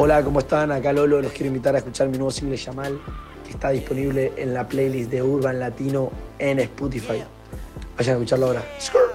Hola, ¿cómo están? Acá Lolo, los quiero invitar a escuchar mi nuevo single Yamal, que está disponible en la playlist de Urban Latino en Spotify. Vayan a escucharlo ahora.